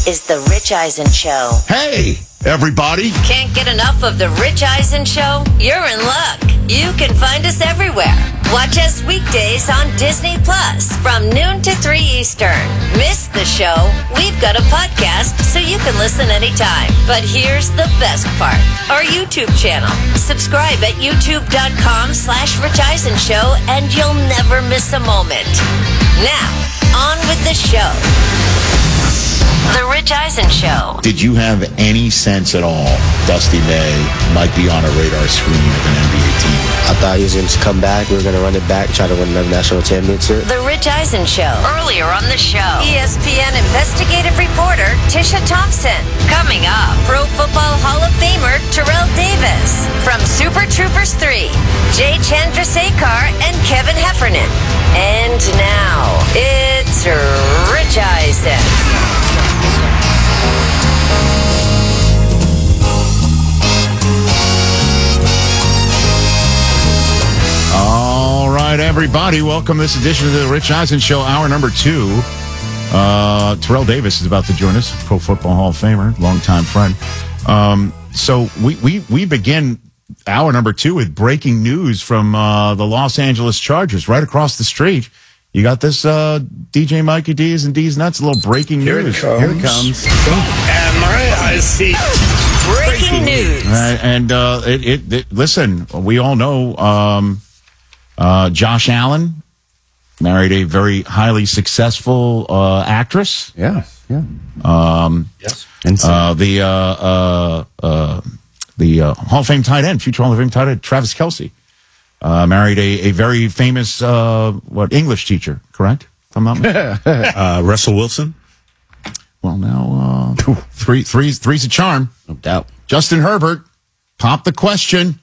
is The Rich Eisen Show. Hey, everybody. Can't get enough of The Rich Eisen Show? You're in luck. You can find us everywhere. Watch us weekdays on Disney Plus from noon to 3 Eastern. Miss the show? We've got a podcast so you can listen anytime. But here's the best part. Our YouTube channel. Subscribe at youtube.com/Rich Eisen Show and you'll never miss a moment. Now, on with the show. The Rich Eisen Show. Did you have any sense at all Dusty May might be on a radar screen of an NBA team? I thought he was going to come back. We were going to run it back, try to win another national championship. The Rich Eisen Show. Earlier on the show, ESPN investigative reporter Tisha Thompson. Coming up, Pro Football Hall of Famer Terrell Davis. From Super Troopers 3, Jay Chandrasekhar and Kevin Heffernan. And now, it's Rich Eisen. All right, everybody. Welcome to this edition of the Rich Eisen Show, hour number 2. Terrell Davis is about to join us, Pro Football Hall of Famer, longtime friend. So we begin hour number 2 with breaking news from the Los Angeles Chargers right across the street. You got this, DJ Mikey D's and D's Nuts, a little breaking news. Here it comes. I see. Breaking news. And listen, we all know Josh Allen married a very highly successful actress. Yeah. Yes. And The Hall of Fame tight end, future Hall of Fame tight end, Travis Kelce, married a very famous English teacher, correct? If I'm not mistaken. Russell Wilson. Well, now three's a charm. no doubt. Justin Herbert popped the question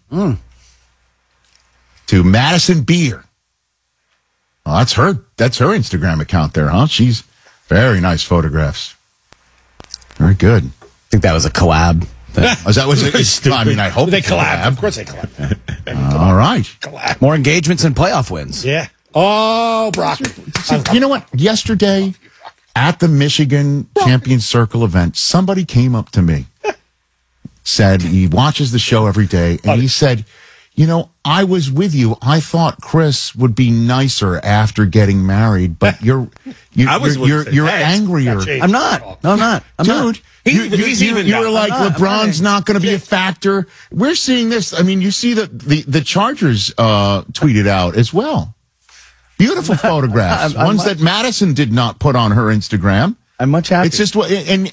to Madison Beer. Oh, that's her Instagram account there, huh? She's very nice photographs. Very good. I think that was a collab. Is that was I mean, I hope They it's a collab. Of course they collab. All right. Collab. More engagements and playoff wins. Yeah. Oh, Brock. You know what? Yesterday at the Michigan Champion Circle event, somebody came up to me, said he watches the show every day, and he said, you know, I was with you. I thought Chris would be nicer after getting married, but you're angrier. I'm not. No, I'm not. I'm Dude, you were like, LeBron's not going to be a factor. We're seeing this. I mean, you see the Chargers tweeted out as well. Beautiful photographs. I'm Ones that Madison did not put on her Instagram. I'm much happy. It's just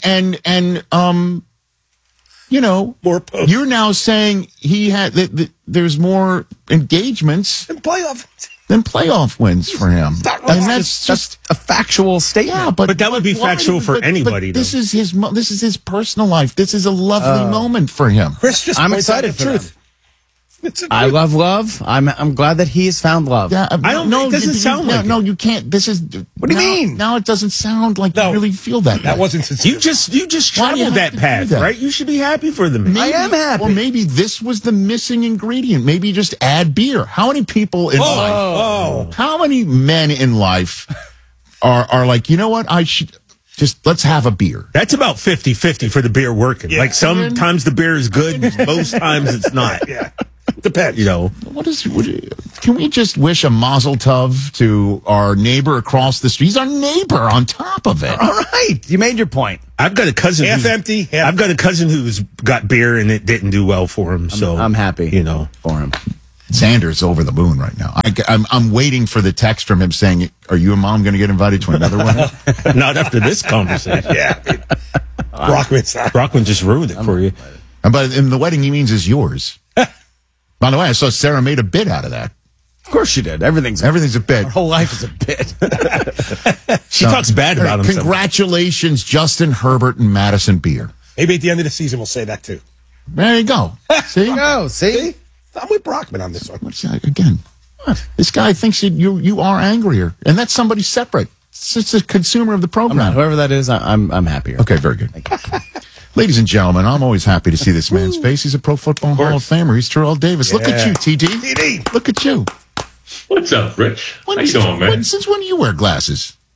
you know, More posts. you're now saying he had there's more engagements And playoff. than playoff wins for him, and that's just a factual statement. yeah. But that would be factual for anybody, But this though. is his personal life. This is a lovely moment for him. Chris just I'm points out excited the for truth. It's a I truth. love love. I'm glad that he has found love. Yeah, I don't- it doesn't sound like no. You can't. This is. What do you mean? Now it doesn't sound like No. you really feel that. That way. wasn't sincere. You just Why do you traveled have that to do path, that? right? You should be happy for them. Maybe, I am happy. Or maybe this was the missing ingredient. Maybe you just add beer. How many people in life? Oh. How many men in life are like, you know what? I should just let's have a beer. That's about 50-50 for the beer working. Yeah. Like sometimes the beer is good, most times it's not. Yeah. Depends. You know, Can we just wish a mazel tov to our neighbor across the street? He's our neighbor on top of it. All right. You made your point. I've got a cousin. Half empty, half I've got a cousin who's got beer and it didn't do well for him. So I'm happy. You know, For him. Xander's over the moon right now. I'm waiting for the text from him saying, "Are you and Mom going to get invited to another one?" not after this conversation. Yeah. Brockman's not. Brockman just ruined it for you. But in the wedding, he means is yours. By the way, I saw Sarah made a bit out of that. Of course you did. Everything's a bit. Our whole life is a bit. She talks bad about him. Congratulations, Justin Herbert and Madison Beer. Maybe at the end of the season we'll say that too. There you go. See? Go. See? I'm with Brockman on this one. What's that again? What? This guy thinks you are angrier, and that's somebody separate. It's just a consumer of the program. Whoever that is, I'm happier. Okay, very good. Ladies and gentlemen, I'm always happy to see this man's face. He's a Pro Football Hall of Famer. He's Terrell Davis. Look at you, TD. TD. Look at you. What's up, Rich? How you doing, man? Since when do you wear glasses?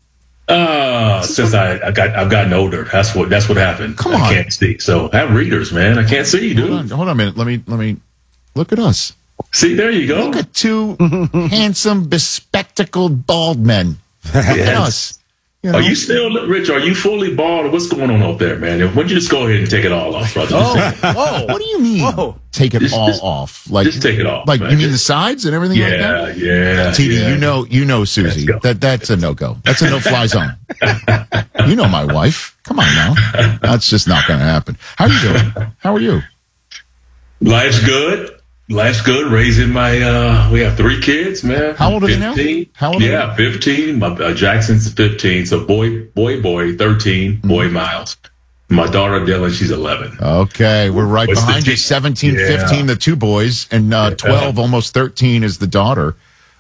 Since I've gotten older, that's what happened. Come on. I can't see. So I have readers, man. I can't see, dude. Hold on a minute. Let me look at us. See, there you go. Look at two handsome, bespectacled bald men. Look at us. You know? Are you still, Rich? Are you fully bald? Or what's going on up there, man? Why don't you just go ahead and take it all off, brother? Whoa. What do you mean? Whoa. Take it Just- all just- off? Like just take it off, Like man. you mean the sides and everything like that? Yeah. TD, yeah. you know, Susie. Let's go. That's a no-go. That's a no-fly zone. You know my wife. Come on now. That's just not going to happen. How are you doing? How are you? Life's good. Life's good. Raising my, we have 3 kids, man. How old are they now? 15. How old are Yeah, 15. My Jackson's 15. So boy, 13. Boy, Miles. My daughter Dylan, she's 11. Okay, we're right What's the behind you. team? 17, Yeah. 15, the 2 boys, and 12, almost 13 is the daughter.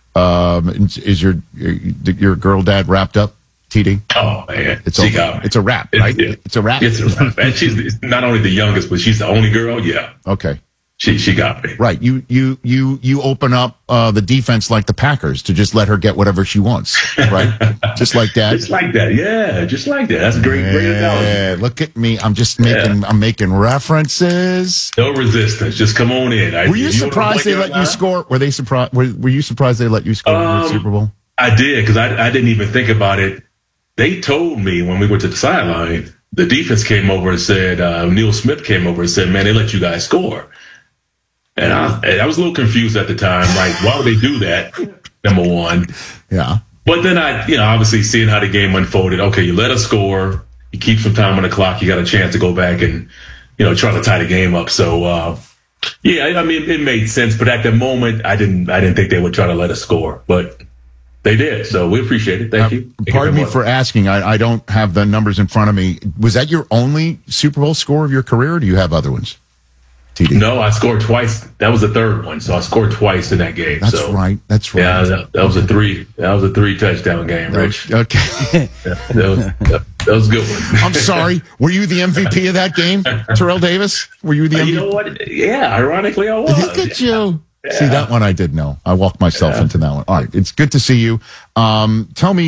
Is your girl dad wrapped up, TD? Oh man, It's she over. got me. It's a wrap, right? Yeah. It's a wrap. It's a wrap. And she's not only the youngest, but she's the only girl. Yeah, Okay. she got me. Right. You open up the defense like the Packers to just let her get whatever she wants, right? Just like that. Just like that. Yeah, just like that. That's a great analogy. Yeah, look at me. I'm just making I'm making references. No resistance. Just come on in. Were you surprised they let you score? Were they surprised? Were you surprised they let you score in the Super Bowl? I did, because I didn't even think about it. They told me when we went to the sideline, the defense came over and said, Neil Smith came over and said, man, they let you guys score. And I was a little confused at the time, like, why would they do that? Number one. Yeah. But then obviously seeing how the game unfolded, okay, you let us score, you keep some time on the clock, you got a chance to go back and, try to tie the game up. So, yeah, I mean, it made sense. But at the moment, I didn't think they would try to let us score. But they did. So we appreciate it. Thank you. Pardon me for asking. I don't have the numbers in front of me. Was that your only Super Bowl score of your career, or do you have other ones? TD. No, I scored twice. That was the third one. So I scored twice in that game. That's so, right. That's right. Yeah, that was a 3 touchdown game, Rich. Okay. That was a good one. I'm sorry. Were you the MVP of that game, Terrell Davis? Were you the MVP? You know what? Yeah, ironically, I was. Look at you. See, that one I did know. I walked myself into that one. All right. It's good to see you. Tell me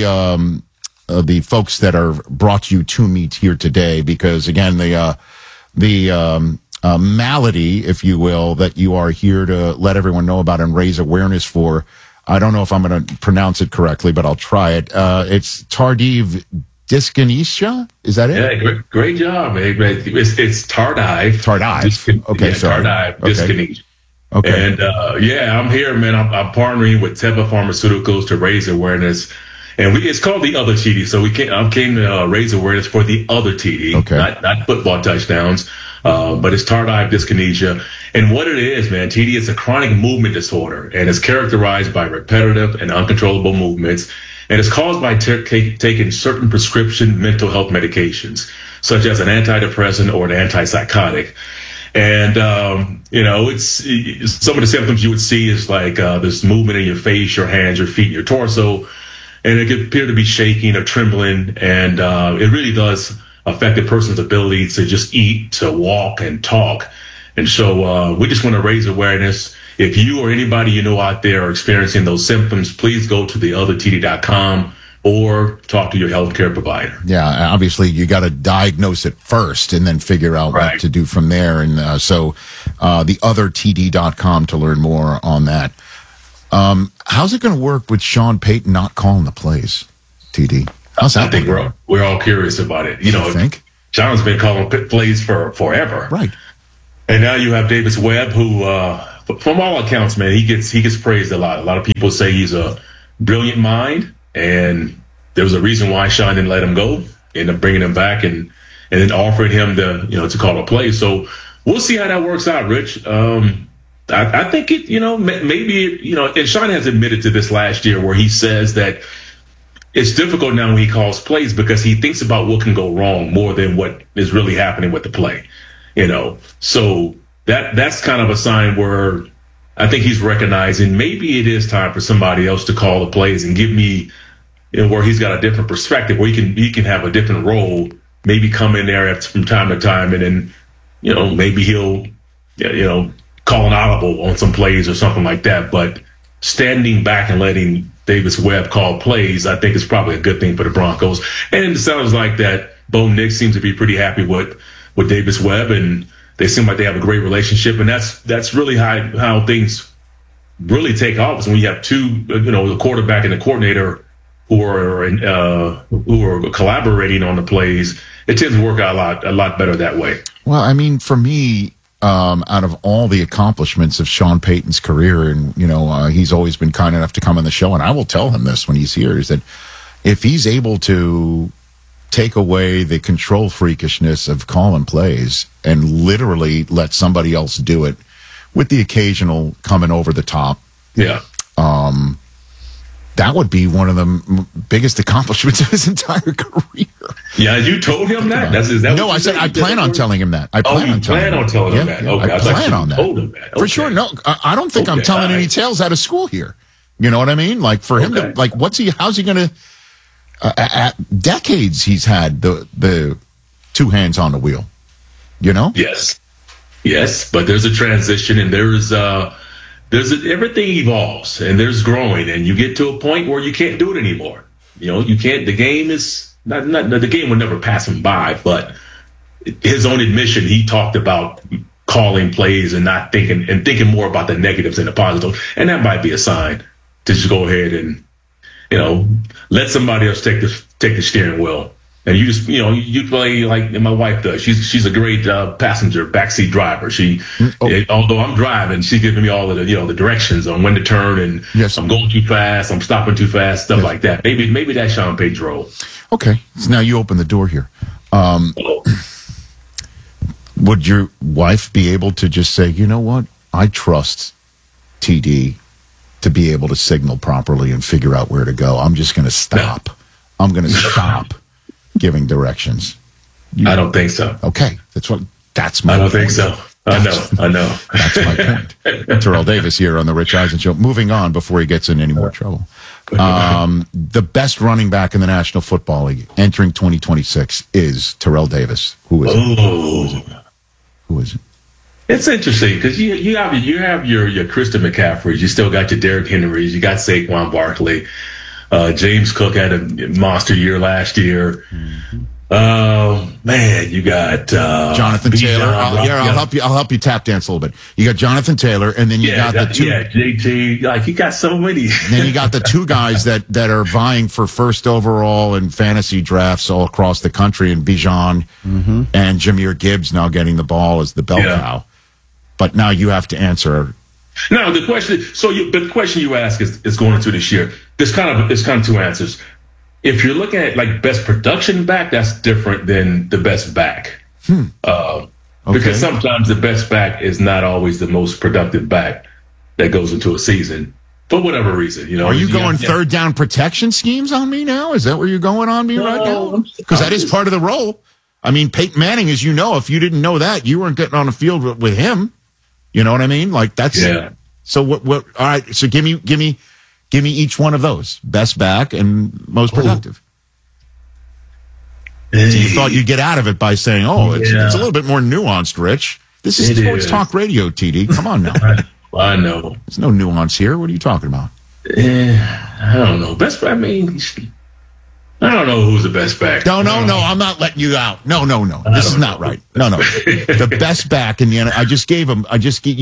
the folks that are brought you to me here today, because again, the malady, if you will, that you are here to let everyone know about and raise awareness for. I don't know if I'm going to pronounce it correctly, but I'll try it. It's tardive dyskinesia. Is that it? Yeah, great job, man. It's tardive. Tardive. Okay, yeah, sorry. Tardive dyskinesia. Okay. And I'm here, man. I'm partnering with Teva Pharmaceuticals to raise awareness. And it's called the other TD. So I came to raise awareness for the other TD, not football touchdowns, but it's tardive dyskinesia. And what it is, man, TD is a chronic movement disorder, and it's characterized by repetitive and uncontrollable movements. And it's caused by taking certain prescription mental health medications, such as an antidepressant or an antipsychotic. And, it's some of the symptoms you would see is like this movement in your face, your hands, your feet, your torso. And it could appear to be shaking or trembling. And it really does affect a person's ability to just eat, to walk, and talk. And so we just want to raise awareness. If you or anybody you know out there are experiencing those symptoms, please go to theothertd.com or talk to your healthcare provider. Yeah, obviously you got to diagnose it first and then figure out what to do from there. And so theothertd.com to learn more on that. How's it going to work with Sean Payton not calling the plays, TD? How's that? I think we're all curious about it. You think? Sean's been calling plays for forever. Right. And now you have Davis Webb, who, from all accounts, man, he gets praised a lot. A lot of people say he's a brilliant mind, and there was a reason why Sean didn't let him go. Ended up bringing him back and then offering him to call a play. So we'll see how that works out, Rich. I think it, maybe, and Sean has admitted to this last year where he says that it's difficult now when he calls plays because he thinks about what can go wrong more than what is really happening with the play, So that's kind of a sign where I think he's recognizing maybe it is time for somebody else to call the plays and give me, where he's got a different perspective, where he can have a different role, maybe come in there from time to time, and then, maybe he'll, call an audible on some plays or something like that. But standing back and letting Davis Webb call plays, I think it's probably a good thing for the Broncos. And it sounds like that Bo Nix seems to be pretty happy with Davis Webb, and they seem like they have a great relationship. And that's really how things really take off, is when you have two, the quarterback and the coordinator who are collaborating on the plays. It tends to work out a lot better that way. Well, I mean, for me, out of all the accomplishments of Sean Payton's career, and he's always been kind enough to come on the show, and I will tell him this when he's here, is that if he's able to take away the control freakishness of calling plays and literally let somebody else do it, with the occasional coming over the top, that would be one of the biggest accomplishments of his entire career. Yeah, you told him that? No, I said I plan on telling him that. I plan on telling him that. Okay, I plan on that. Told him that. Okay. For sure. No, I don't think I'm telling any tales out of school here. You know what I mean? Like, for him to, like, how's he going to, at decades he's had the two hands on the wheel, Yes, but there's a transition, and everything evolves, and there's growing, and you get to a point where you can't do it anymore. You can't. The game is not the game will never pass him by. But his own admission, he talked about calling plays and not thinking more about the negatives than the positives, and that might be a sign to just go ahead and let somebody else take the steering wheel. And you just, you play like my wife does. She's a great passenger, backseat driver. Although I'm driving, she's giving me all of the directions on when to turn, and I'm going too fast, I'm stopping too fast, stuff like that. Maybe that's Sean Payton's role. Okay, so now you open the door here. Would your wife be able to just say, you know what, I trust TD to be able to signal properly and figure out where to go? I'm just going to stop. No. I'm going to stop giving directions. I don't think so. Okay. That's my point. I don't think so. I know. That's my point. Terrell Davis here on the Rich Eisen Show. Moving on before he gets in any more trouble. The best running back in the National Football League entering 2026 is Terrell Davis. Who is it? Who is it? It's interesting because you have your Christian McCaffreys. You still got your Derrick Henrys. You got Saquon Barkley. James Cook had a monster year last year. Mm-hmm. Man, you got Jonathan Taylor. I'll help you tap dance a little bit. You got Jonathan Taylor, and then you got the two. Yeah, JT. Like, you got so many. Then you got the two guys that are vying for first overall in fantasy drafts all across the country, and Bijan and Jahmyr Gibbs now getting the ball as the bell cow. But now you have to answer. No, the question you ask is going into this year. There's kind of two answers. If you're looking at like best production back, that's different than the best back. Because sometimes the best back is not always the most productive back that goes into a season for whatever reason. Are you going third down protection schemes on me now? Is that where you're going on me right now? Because that is part of the role. I mean, Peyton Manning, as you know, if you didn't know that, you weren't getting on the field with him. You know what I mean? Like, that's so. What? All right. So give me each one of those: best back and most productive. So you thought you'd get out of it by saying, "Oh, it's a little bit more nuanced." Rich, this is sports talk radio. TD, come on now. I know. There's no nuance here. What are you talking about? I don't know. Best. I mean, I don't know who's the best back. No. I'm not letting you out. No. This is not right. No. The best back in the end. I just gave him.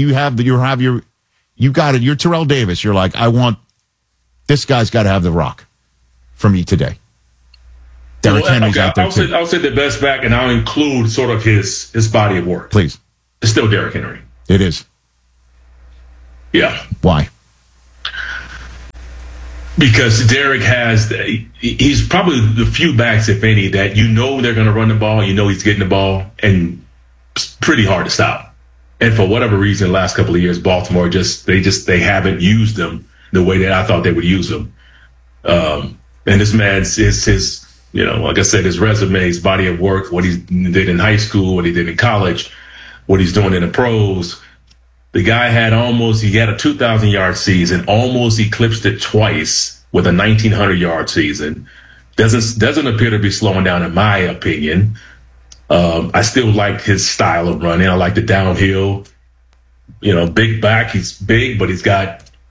You got it. You're Terrell Davis. You're like, I want this guy's got to have the rock for me today. Derrick Henry's out there too. I'll say the best back, and I'll include sort of his body of work. Please. It's still Derrick Henry. It is. Yeah. Why? Because Derrick he's probably the few backs, if any, that they're going to run the ball, he's getting the ball, and it's pretty hard to stop. And for whatever reason, the last couple of years, Baltimore they haven't used them the way that I thought they would use them. And this man's his like I said, his resume, his body of work, what he did in high school, what he did in college, what he's doing in the pros. The guy had a 2,000-yard season, almost eclipsed it twice with a 1,900-yard season. Doesn't appear to be slowing down, in my opinion. I still like his style of running. I like the downhill. Big back. He's big, but he's got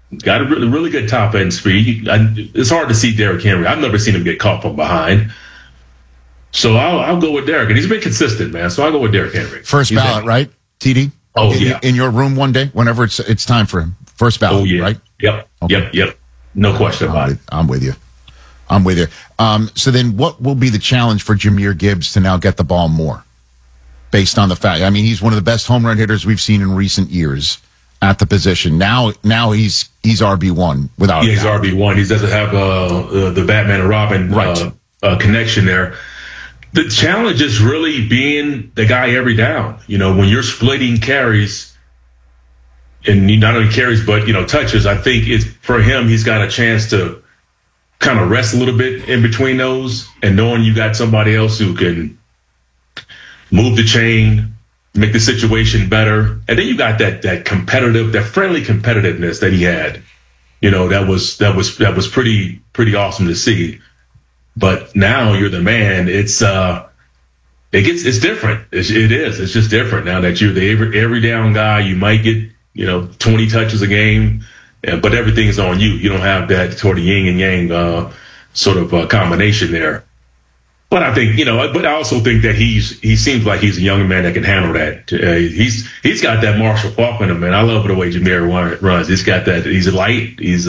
got a really good top end speed. It's hard to see Derrick Henry. I've never seen him get caught from behind. So I'll go with Derrick, and he's been consistent, man. So I'll go with Derrick Henry. First ballot, right, TD? Oh, yeah. In your room one day, whenever it's time for him. First ballot, right? Yep. Okay. Yep. No question about it. I'm with you. So then what will be the challenge for Jahmyr Gibbs to now get the ball more? Based on the fact, I mean, he's one of the best home run hitters we've seen in recent years at the position. Now he's RB1 without. Yeah, he's RB1. He doesn't have the Batman and Robin connection there. The challenge is really being the guy every down. You know, when you're splitting carries, and not only carries but touches. I think it's for him. He's got a chance to kind of rest a little bit in between those, and knowing you got somebody else who can move the chain, make the situation better. And then you got that friendly competitiveness that he had. You know, that was pretty awesome to see. But now you're the man. It's different. It is. It's just different now that you're the every down guy. You might get 20 touches a game, but everything's on you. You don't have that sort of yin and yang sort of combination there. But I think, but I also think that he seems like he's a young man that can handle that. He's got that Marshall Faulk in him, man. I love the way Jahmyr runs. He's got that. He's light. He's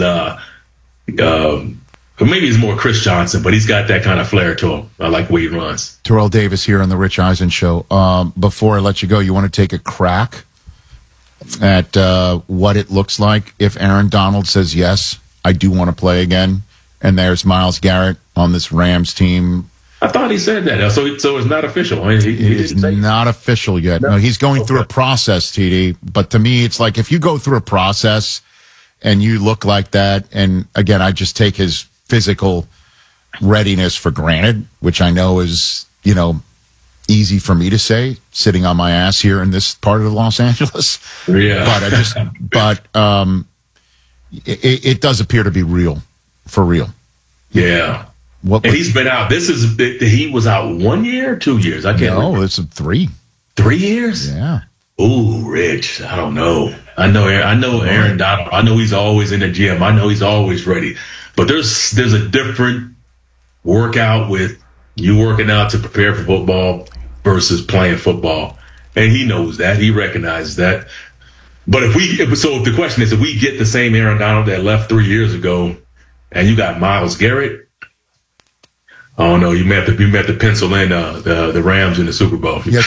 maybe he's more Chris Johnson, but he's got that kind of flair to him. I like the way he runs. Terrell Davis here on the Rich Eisen Show. Before I let you go, you want to take a crack at what it looks like if Aaron Donald says, yes, I do want to play again, and there's Myles Garrett on this Rams team. I thought he said that. So it's not official. I mean, he it's not official yet. No, he's going through a process, TD. But to me, it's like if you go through a process and you look like that, and again, I just take his physical readiness for granted, which I know is, easy for me to say, sitting on my ass here in this part of Los Angeles. Yeah. But it does appear to be real, for real. Yeah. And he's been out. He was out 1 year, 2 years. I can't remember. No, it's 3. 3 years? Yeah. Ooh, Rich. I don't know. I know Aaron Donald. I know he's always in the gym. I know he's always ready. But there's a different workout with you working out to prepare for football versus playing football. And he knows that. He recognizes that. But if the question is, if we get the same Aaron Donald that left 3 years ago and you got Myles Garrett, oh no, you may have to pencil in the Rams in the Super Bowl. Yeah,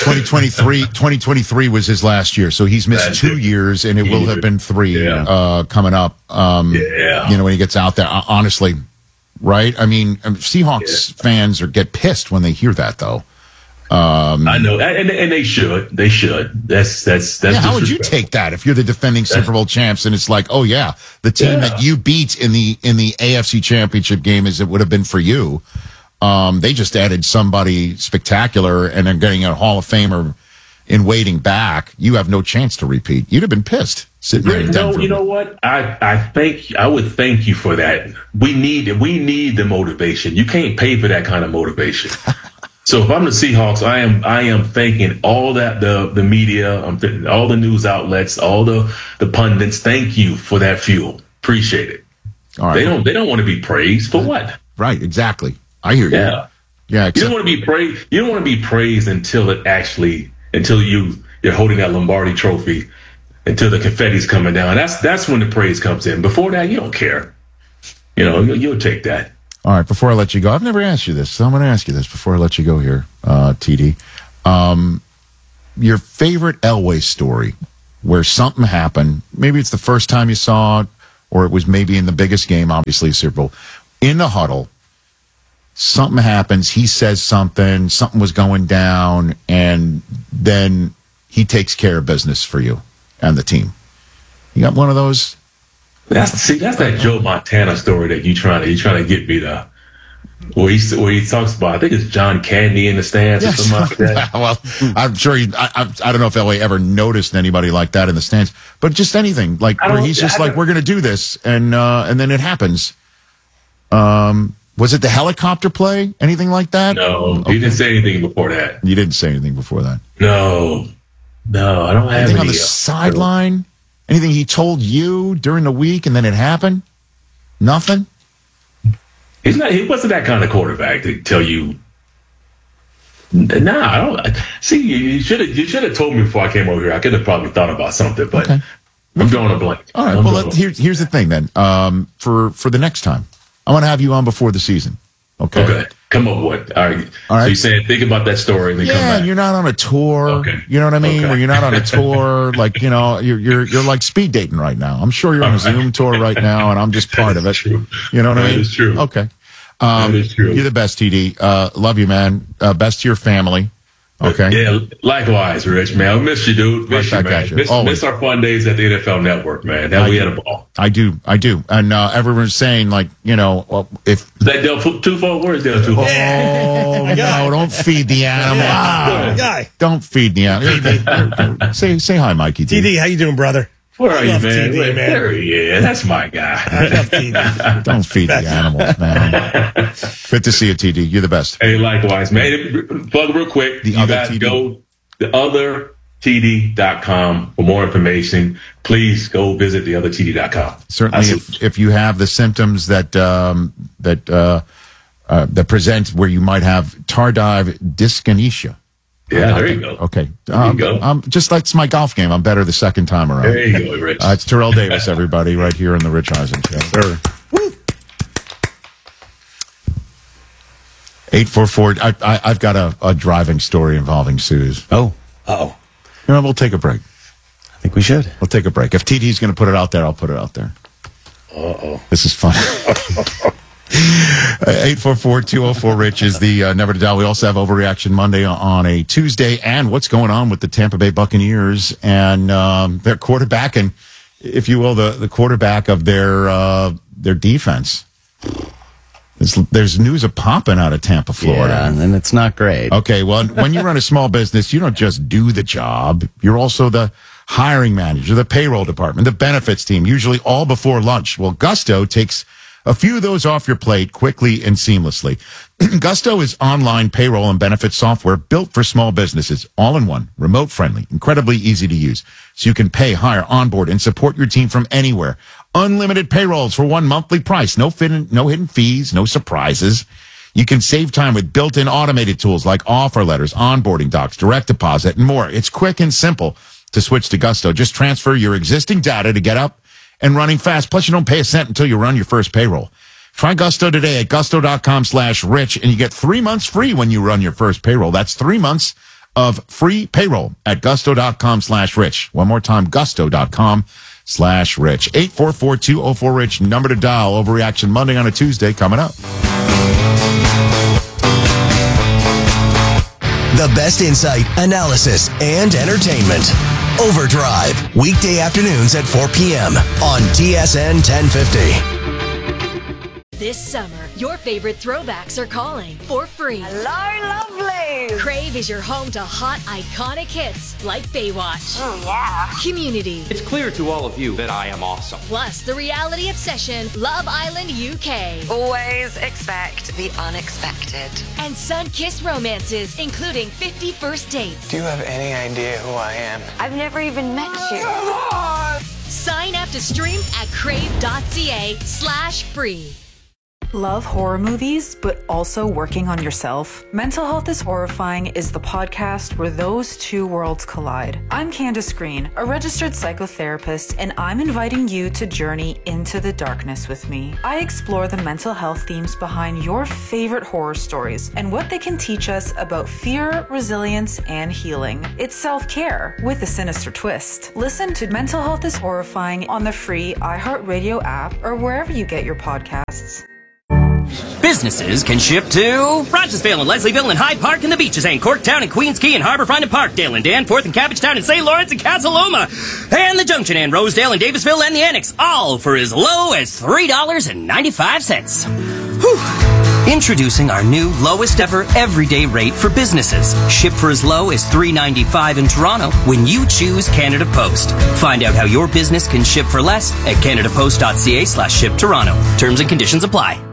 2023 was his last year, so he's missed 2 years, and it will have been 3 coming up. When he gets out there, honestly, right? I mean, Seahawks fans get pissed when they hear that, though. I know, and they should. They should. That's. Yeah, how would you take that if you're the defending Super Bowl champs and it's like, oh yeah, the team that you beat in the AFC Championship game as it would have been for you. They just added somebody spectacular and they're getting a Hall of Famer in waiting back. You have no chance to repeat. You'd have been pissed sitting there in Denver. You know what? I would thank you for that. We need the motivation. You can't pay for that kind of motivation. So if I'm the Seahawks, I am thanking all that the media, I'm thanking all the news outlets, all the pundits. Thank you for that fuel. Appreciate it. All right. They don't want to be praised for what? Right. Exactly. I hear you. Yeah. Yeah. You don't want to be praised. You don't want to be praised until you're holding that Lombardi trophy, until the confetti's coming down. That's when the praise comes in. Before that, you don't care. You'll take that. All right. Before I let you go, I've never asked you this, so I'm going to ask you this before I let you go here, TD. Your favorite Elway story where something happened, maybe it's the first time you saw it, or it was maybe in the biggest game, obviously Super Bowl, in the huddle. Something happens, he says something was going down, and then he takes care of business for you and the team. You got one of those? That's that Joe Montana story that you trying to get me to, where he talks about, I think it's John Candy in the stands or something like that. Well, I'm sure I don't know if Elway ever noticed anybody like that in the stands, but just anything where he's just like, we're going to do this, and then it happens. Was it the helicopter play? Anything like that? No, he didn't say anything before that. You didn't say anything before that? No, I don't have anything on the sideline. Anything he told you during the week and then it happened? Nothing? He wasn't that kind of quarterback to tell you. Nah, I don't. See, you should have told me before I came over here. I could have probably thought about something, but I'm drawing a blank. All right. Well, here's the thing then. For the next time, I want to have you on before the season. Okay. Come up with it. All right. So you're saying think about that story and then come back. You're not on a tour. Okay. You know what I mean? Where you're not on a tour, like you're like speed dating right now. I'm sure you're on a Zoom tour right now, and I'm just part of it. True. You know what I mean? That is true. Okay. That is true. You're the best, TD. Love you, man. Best to your family. Okay. Yeah, likewise, Rich, man. I miss you, dude. Miss you, man. Miss our fun days at the NFL Network, man. We had a ball. I do. And everyone's saying, like, if... Is that Del Tufo? Where is Del Tufo? Oh, no, don't feed the animal. Don't feed the animal. Say hi, Mikey. TD, how you doing, brother? Where are you, man? TD, man? There he is. That's my guy. I love TD. Don't feed the animals, man. Good to see you, TD. You're the best. Hey, likewise, man. Plug real quick. You guys go to theothertd.com for more information. Please go visit theothertd.com. Certainly, if you have the symptoms that present where you might have tardive dyskinesia. Yeah, there you go. Okay. There you go. Just like it's my golf game. I'm better the second time around. There you go, Rich. It's Terrell Davis, everybody, right here on the Rich Eisen Show. Sir. 844. I've got a driving story involving Suze. Oh. Uh-oh. We'll take a break. I think we should. We'll take a break. If TD's going to put it out there, I'll put it out there. Uh-oh. This is fun. 844-204-RICH is the number to dial. We also have Overreaction Monday on a Tuesday, and what's going on with the Tampa Bay Buccaneers and their quarterback, and if you will, the quarterback of their defense. There's news of popping out of Tampa, Florida. Yeah, and it's not great. Okay, well, when you run a small business, you don't just do the job. You're also the hiring manager, the payroll department, the benefits team, usually all before lunch. Well, Gusto takes a few of those off your plate quickly and seamlessly. Gusto is online payroll and benefits software built for small businesses, all in one, remote friendly, incredibly easy to use. So you can pay, hire, onboard, and support your team from anywhere. Unlimited payrolls for one monthly price. No hidden fees, no surprises. You can save time with built-in automated tools like offer letters, onboarding docs, direct deposit, and more. It's quick and simple to switch to Gusto. Just transfer your existing data to get up and running fast. Plus, you don't pay a cent until you run your first payroll. Try Gusto today at gusto.com/rich, and you get 3 months free when you run your first payroll. That's 3 months of free payroll at gusto.com/rich. One more time, gusto.com/rich. 844-204-RICH, number to dial. Overreaction Monday on a Tuesday coming up. The best insight, analysis, and entertainment. Overdrive, weekday afternoons at 4 p.m. on TSN 1050. This summer, your favorite throwbacks are calling for free. Hello, lovely. Crave is your home to hot, iconic hits like Baywatch. Oh, yeah. Community. It's clear to all of you that I am awesome. Plus, the reality obsession, Love Island UK. Always expect the unexpected. And sun-kissed romances, including 50 First Dates. Do you have any idea who I am? I've never even met you. Come on! Sign up to stream at crave.ca/free. Love horror movies, but also working on yourself? Mental Health is Horrifying is the podcast where those two worlds collide. I'm Candace Green, a registered psychotherapist, and I'm inviting you to journey into the darkness with me. I explore the mental health themes behind your favorite horror stories and what they can teach us about fear, resilience, and healing. It's self-care with a sinister twist. Listen to Mental Health is Horrifying on the free iHeartRadio app or wherever you get your podcasts. Businesses can ship to Rogersville and Leslieville and Hyde Park and the Beaches and Corktown and Queens Quay and Harborfront and Parkdale and Danforth and Cabbagetown and St. Lawrence and Casaloma and the Junction and Rosedale and Davisville and the Annex, all for as low as $3.95. Whew. Introducing our new lowest ever everyday rate for businesses. Ship for as low as $3.95 in Toronto when you choose Canada Post. Find out how your business can ship for less at canadapost.ca/ship Toronto. Terms and conditions apply. At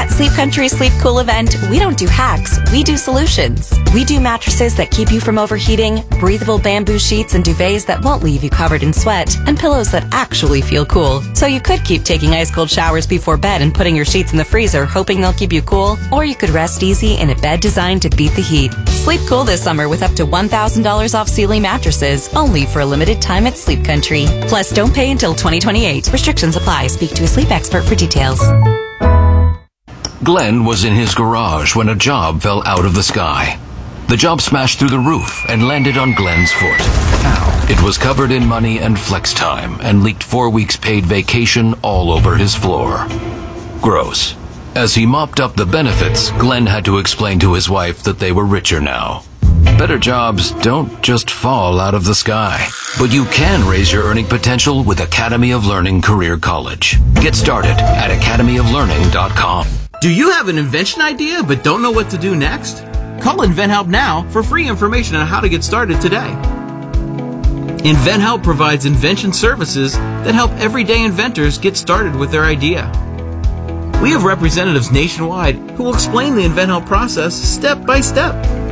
At Sleep Country Sleep Cool event, we don't do hacks, we do solutions. We do mattresses that keep you from overheating, breathable bamboo sheets and duvets that won't leave you covered in sweat, and pillows that actually feel cool. So you could keep taking ice cold showers before bed and putting your sheets in the freezer hoping they'll keep you cool, or you could rest easy in a bed designed to beat the heat. Sleep cool this summer with up to $1,000 off Sealy mattresses, only for a limited time at Sleep Country. Plus, don't pay until 2028. Restrictions apply. Speak to a sleep expert for details. Glenn was in his garage when a job fell out of the sky. The job smashed through the roof and landed on Glenn's foot. It was covered in money and flex time and leaked 4 weeks paid vacation all over his floor. Gross. As he mopped up the benefits, Glenn had to explain to his wife that they were richer now. Better jobs don't just fall out of the sky, but you can raise your earning potential with Academy of Learning Career College. Get started at academyoflearning.com. Do you have an invention idea but don't know what to do next? Call InventHelp now for free information on how to get started today. InventHelp provides invention services that help everyday inventors get started with their idea. We have representatives nationwide who will explain the InventHelp process step by step.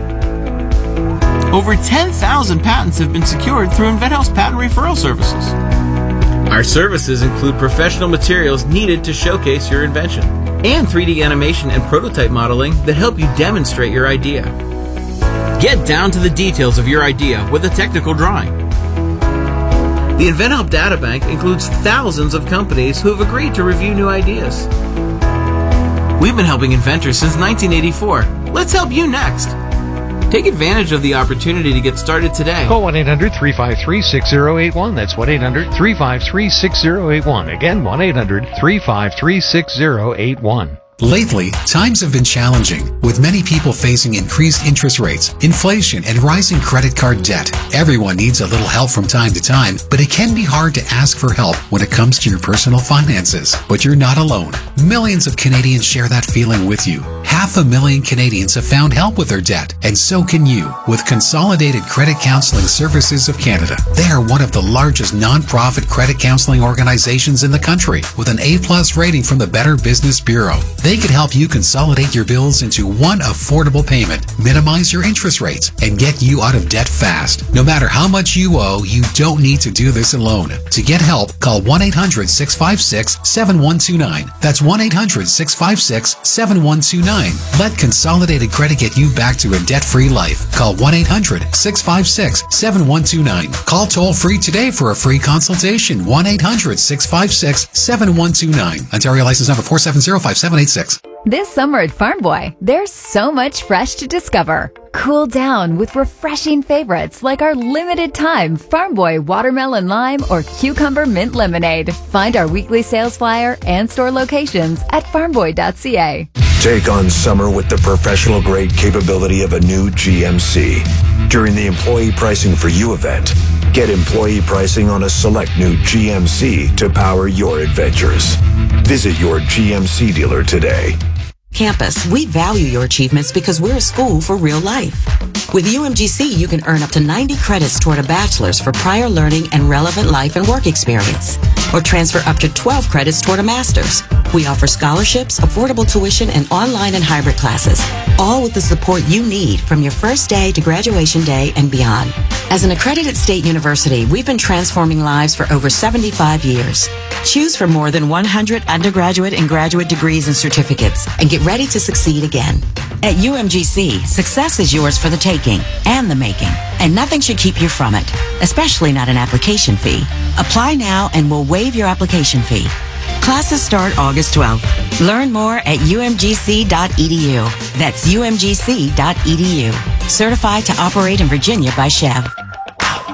Over 10,000 patents have been secured through InventHelp's patent referral services. Our services include professional materials needed to showcase your invention, and 3D animation and prototype modeling that help you demonstrate your idea. Get down to the details of your idea with a technical drawing. The InventHelp Databank includes thousands of companies who have agreed to review new ideas. We've been helping inventors since 1984. Let's help you next. Take advantage of the opportunity to get started today. Call 1-800-353-6081. That's 1-800-353-6081. Again, 1-800-353-6081. Lately, times have been challenging, with many people facing increased interest rates, inflation, and rising credit card debt. Everyone needs a little help from time to time, but it can be hard to ask for help when it comes to your personal finances. But you're not alone. Millions of Canadians share that feeling with you. 500,000 Canadians have found help with their debt, and so can you with Consolidated Credit Counseling Services of Canada. They are one of the largest non-profit credit counseling organizations in the country, with an A+ rating from the Better Business Bureau. They can help you consolidate your bills into one affordable payment, minimize your interest rates, and get you out of debt fast. No matter how much you owe, you don't need to do this alone. To get help, call 1-800-656-7129. That's 1-800-656-7129. Let Consolidated Credit get you back to a debt-free life. Call 1-800-656-7129. Call toll-free today for a free consultation. 1-800-656-7129. Ontario license number 4705786. This summer at Farm Boy, there's so much fresh to discover. Cool down with refreshing favorites like our limited time Farm Boy Watermelon Lime or Cucumber Mint Lemonade. Find our weekly sales flyer and store locations at farmboy.ca. Take on summer with the professional grade capability of a new GMC. During the Employee Pricing for You event, get employee pricing on a select new GMC to power your adventures. Visit your GMC dealer today. Campus, we value your achievements because we're a school for real life. With UMGC, you can earn up to 90 credits toward a bachelor's for prior learning and relevant life and work experience, or transfer up to 12 credits toward a master's. We offer scholarships, affordable tuition, and online and hybrid classes, all with the support you need from your first day to graduation day and beyond. As an accredited state university, we've been transforming lives for over 75 years. Choose from more than 100 undergraduate and graduate degrees and certificates, and get ready to succeed again. At UMGC, success is yours for the taking and the making, and nothing should keep you from it, especially not an application fee. Apply now and we'll waive your application fee. Classes start August 12th. Learn more at umgc.edu. That's umgc.edu. Certified to operate in Virginia by Chev.